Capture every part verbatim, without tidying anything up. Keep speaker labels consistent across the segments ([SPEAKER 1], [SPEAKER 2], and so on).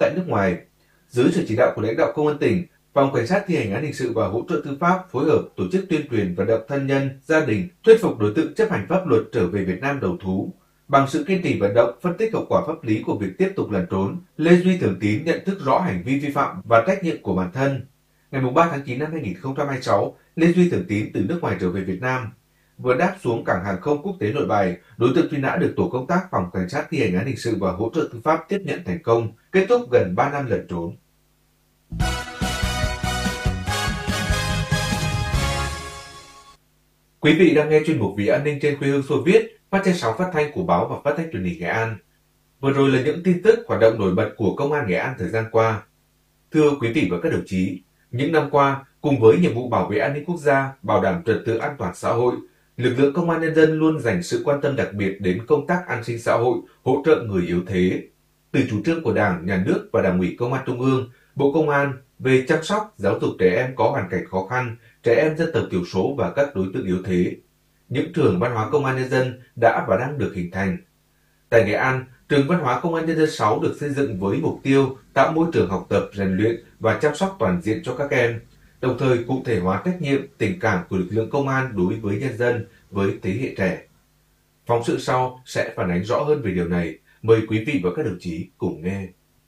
[SPEAKER 1] tại nước ngoài. Dưới sự chỉ đạo của lãnh đạo Công an tỉnh, Phòng Cảnh sát thi hành án hình sự và hỗ trợ tư pháp phối hợp tổ chức tuyên truyền vận động thân nhân, gia đình thuyết phục đối tượng chấp hành pháp luật trở về Việt Nam đầu thú. Bằng sự kiên trì vận động, phân tích hậu quả pháp lý của việc tiếp tục lẩn trốn, Lê Duy Thường Tín nhận thức rõ hành vi vi phạm và trách nhiệm của bản thân. Ngày ba tháng chín năm hai nghìn không trăm hai mươi sáu, Lê Duy Thường Tín từ nước ngoài trở về Việt Nam. Vừa đáp xuống cảng hàng không quốc tế Nội Bài, đối tượng truy nã được tổ công tác Phòng Cảnh sát thi hành án hình sự và hỗ trợ tư pháp tiếp nhận thành công, kết thúc gần ba năm lẩn trốn. Quý vị đang nghe chuyên mục Vì an ninh trên quê hương Xô Viết, phát trên sóng phát thanh của báo và phát thanh truyền hình Nghệ An. Vừa rồi là những tin tức hoạt động nổi bật của Công an Nghệ An thời gian qua. Thưa quý vị và các đồng chí, những năm qua, cùng với nhiệm vụ bảo vệ an ninh quốc gia, bảo đảm trật tự an toàn xã hội, lực lượng Công an nhân dân luôn dành sự quan tâm đặc biệt đến công tác an sinh xã hội, hỗ trợ người yếu thế. Từ chủ trương của Đảng, Nhà nước và Đảng ủy Công an Trung ương, Bộ Công an về chăm sóc, giáo dục trẻ em có hoàn cảnh khó khăn, trẻ em dân tộc thiểu số và các đối tượng yếu thế, những trường văn hóa Công an nhân dân đã và đang được hình thành. Tại Nghệ An, trường Văn hóa Công an nhân dân sáu được xây dựng với mục tiêu tạo môi trường học tập, rèn luyện và chăm sóc toàn diện cho các em, đồng thời cụ thể hóa trách nhiệm, tình cảm của lực lượng công an đối với nhân dân, với thế hệ trẻ. Phóng sự sau sẽ phản ánh rõ hơn về điều này. Mời quý vị và các đồng chí cùng nghe.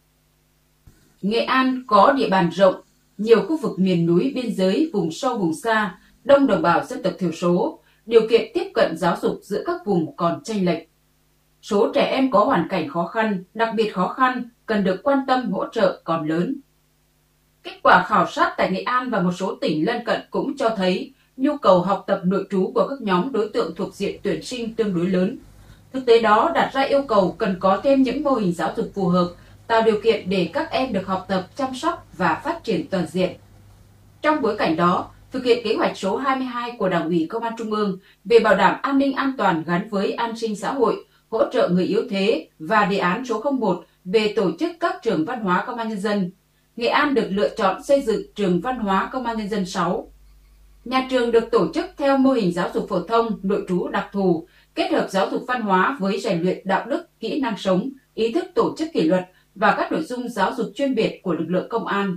[SPEAKER 2] Nghệ An có địa bàn rộng, nhiều khu vực miền núi, biên giới, vùng sâu, vùng xa, đông đồng bào dân tộc thiểu số, điều kiện tiếp cận giáo dục giữa các vùng còn chênh lệch. Số trẻ em có hoàn cảnh khó khăn, đặc biệt khó khăn, cần được quan tâm hỗ trợ còn lớn. Kết quả khảo sát tại Nghệ An và một số tỉnh lân cận cũng cho thấy nhu cầu học tập nội trú của các nhóm đối tượng thuộc diện tuyển sinh tương đối lớn. Thực tế đó đặt ra yêu cầu cần có thêm những mô hình giáo dục phù hợp, tạo điều kiện để các em được học tập, chăm sóc và phát triển toàn diện. Trong bối cảnh đó, thực hiện kế hoạch số hai mươi hai của Đảng ủy Công an Trung ương về bảo đảm an ninh an toàn gắn với an sinh xã hội, hỗ trợ người yếu thế và đề án số không một về tổ chức các trường văn hóa Công an nhân dân, Nghệ An được lựa chọn xây dựng trường văn hóa Công an nhân dân sáu. Nhà trường được tổ chức theo mô hình giáo dục phổ thông, nội trú đặc thù, kết hợp giáo dục văn hóa với rèn luyện đạo đức, kỹ năng sống, ý thức tổ chức kỷ luật và các nội dung giáo dục chuyên biệt của lực lượng công an.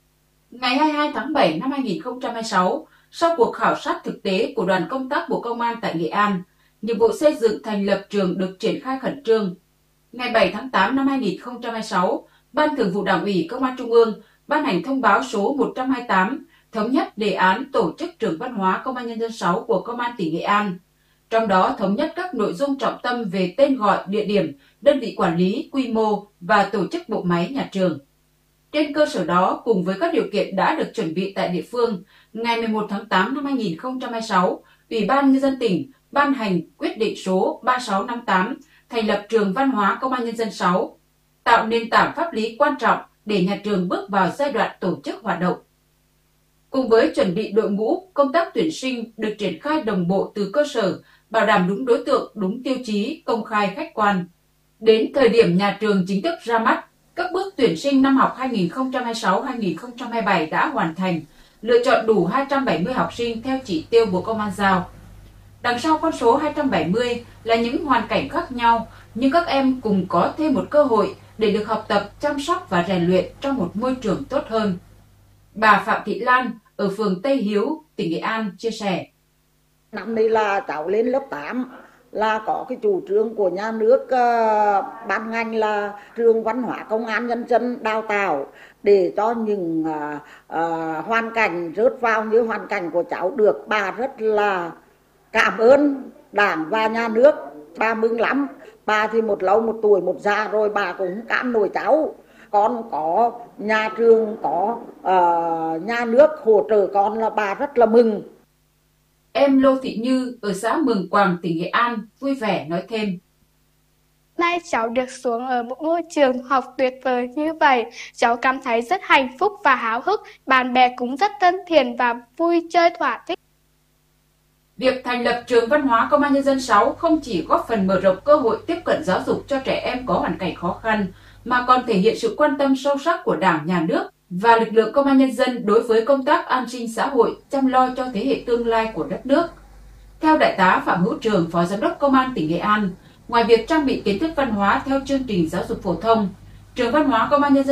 [SPEAKER 2] Ngày hai mươi hai tháng bảy năm hai nghìn không trăm hai mươi sáu, sau cuộc khảo sát thực tế của đoàn công tác Bộ Công an tại Nghệ An, nhiệm vụ xây dựng thành lập trường được triển khai khẩn trương. Ngày bảy tháng tám năm hai nghìn không trăm hai mươi sáu, Ban Thường vụ Đảng ủy Công an Trung ương ban hành thông báo số một trăm hai mươi tám thống nhất đề án tổ chức trường văn hóa Công an nhân dân sáu của Công an tỉnh Nghệ An. Trong đó thống nhất các nội dung trọng tâm về tên gọi, địa điểm, đơn vị quản lý, quy mô và tổ chức bộ máy nhà trường. Trên cơ sở đó, cùng với các điều kiện đã được chuẩn bị tại địa phương, ngày mười một tháng tám năm hai nghìn không trăm hai mươi sáu, Ủy ban Nhân dân tỉnh ban hành quyết định số ba sáu năm tám thành lập trường văn hóa Công an nhân dân sáu, tạo nền tảng pháp lý quan trọng để nhà trường bước vào giai đoạn tổ chức hoạt động. Cùng với chuẩn bị đội ngũ, công tác tuyển sinh được triển khai đồng bộ từ cơ sở, bảo đảm đúng đối tượng, đúng tiêu chí, công khai khách quan. Đến thời điểm nhà trường chính thức ra mắt, các bước tuyển sinh năm học hai nghìn không trăm hai mươi sáu hai nghìn không trăm hai mươi bảy đã hoàn thành, lựa chọn đủ hai trăm bảy mươi học sinh theo chỉ tiêu Bộ Công an giao. Đằng sau con số hai trăm bảy mươi là những hoàn cảnh khác nhau, nhưng các em cùng có thêm một cơ hội để được học tập, chăm sóc và rèn luyện trong một môi trường tốt hơn. Bà Phạm Thị Lan ở phường Tây Hiếu, tỉnh Nghệ An chia sẻ.
[SPEAKER 3] Năm nay là cháu lên lớp tám, là có cái chủ trương của nhà nước uh, ban hành là trường văn hóa Công an nhân dân đào tạo để cho những uh, uh, hoàn cảnh rớt vào như hoàn cảnh của cháu được. Bà rất là cảm ơn Đảng và nhà nước, bà mừng lắm. Bà thì một lâu một tuổi một già rồi, bà cũng cảm nổi cháu. Con có nhà trường, có uh, nhà nước hỗ trợ con là bà rất là mừng.
[SPEAKER 2] Em Lô Thị Như ở xã Mường Quàng, tỉnh Nghệ An vui vẻ nói thêm.
[SPEAKER 4] Nay cháu được xuống ở một ngôi trường học tuyệt vời như vậy, cháu cảm thấy rất hạnh phúc và háo hức, bạn bè cũng rất thân thiện và vui chơi thỏa thích.
[SPEAKER 2] Việc thành lập trường văn hóa Công an nhân dân sáu không chỉ góp phần mở rộng cơ hội tiếp cận giáo dục cho trẻ em có hoàn cảnh khó khăn, mà còn thể hiện sự quan tâm sâu sắc của Đảng, Nhà nước và lực lượng Công an nhân dân đối với công tác an sinh xã hội, chăm lo cho thế hệ tương lai của đất nước. Theo Đại tá Phạm Hữu Trường, Phó Giám đốc Công an tỉnh Nghệ An, ngoài việc trang bị kiến thức văn hóa theo chương trình giáo dục phổ thông, trường văn hóa Công an nhân dân